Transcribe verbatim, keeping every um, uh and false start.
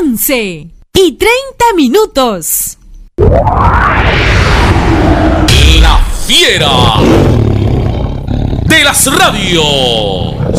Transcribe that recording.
once y treinta minutos. La fiera de las radios.